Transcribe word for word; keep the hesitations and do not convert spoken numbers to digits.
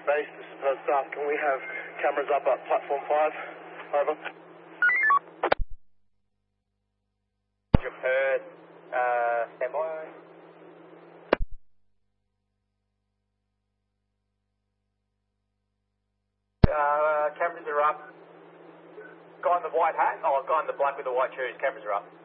base, this is Perth South. Can we have cameras up at platform five? Over. Roger, Perth, uh, stand by. Uh, cameras are up. Guy in the white hat? Oh, guy in the black with the white shoes, cameras are up.